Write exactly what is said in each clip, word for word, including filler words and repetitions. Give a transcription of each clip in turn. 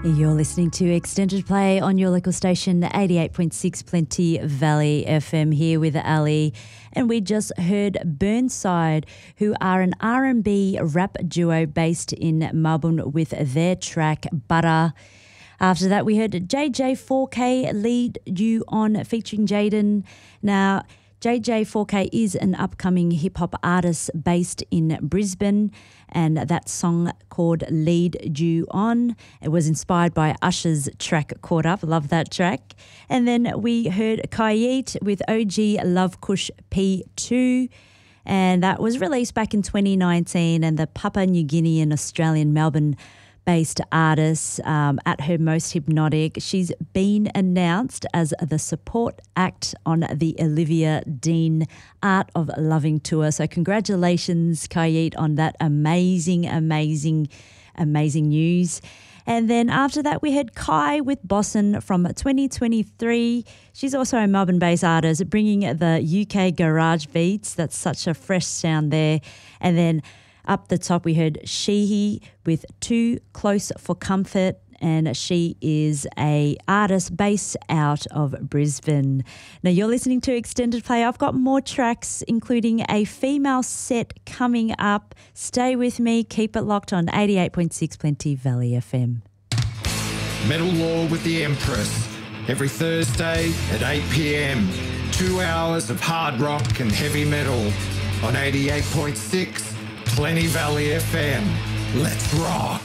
You're listening to Extended Play on your local station, eighty-eight point six Plenty Valley F M, here with Ali. And we just heard Burnside, who are an R and B rap duo based in Melbourne, with their track Butter. After that, we heard J J four K Lead You On featuring Jaden. Now, J J four K is an upcoming hip-hop artist based in Brisbane, and that song called Lead You On. It was inspired by Usher's track Caught Up. Love that track. And then we heard Kayet with O G Love Kush P two, and that was released back in twenty nineteen, and the Papua New Guinea and Australian Melbourne based artist um, at her most hypnotic. She's been announced as the support act on the Olivia Dean Art of Loving tour. So congratulations, Kayet, on that amazing, amazing, amazing news. And then after that, we had Kai with Boston from twenty twenty-three. She's also a Melbourne-based artist, bringing the U K garage beats. That's such a fresh sound there. And then up the top, we heard Sheehy with Too Close for Comfort, and she is a artist based out of Brisbane. Now, you're listening to Extended Play. I've got more tracks, including a female set coming up. Stay with me. Keep it locked on eighty-eight point six Plenty Valley F M. Metal Law with the Empress, every Thursday at eight p.m. Two hours of hard rock and heavy metal on eighty-eight point six Plenty Valley F M. Let's rock.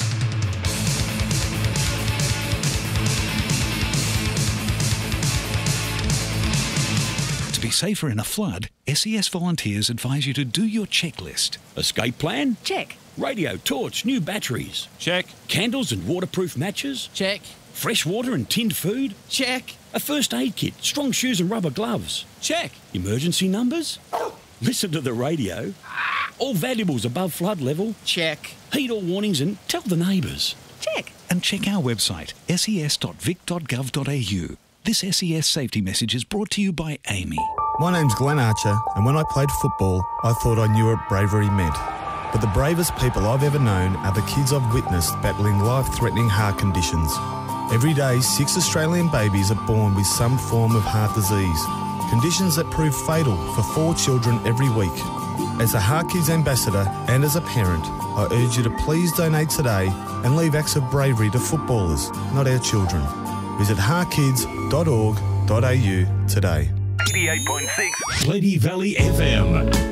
To be safer in a flood, S E S volunteers advise you to do your checklist. Escape plan? Check. Radio, torch, new batteries. Check. Candles and waterproof matches? Check. Fresh water and tinned food? Check. A first aid kit, strong shoes and rubber gloves? Check. Emergency numbers? Listen to the radio. All valuables above flood level? Check. Heed all warnings and tell the neighbours. Check. And check our website, s e s dot vic dot gov dot a u. This S E S safety message is brought to you by Amy. My name's Glenn Archer, and when I played football, I thought I knew what bravery meant. But the bravest people I've ever known are the kids I've witnessed battling life-threatening heart conditions. Every day, six Australian babies are born with some form of heart disease, conditions that prove fatal for four children every week. As a Heart Kids ambassador and as a parent, I urge you to please donate today and leave acts of bravery to footballers, not our children. Visit heart kids dot org dot a u today. eighty-eight point six Plenty Valley F M.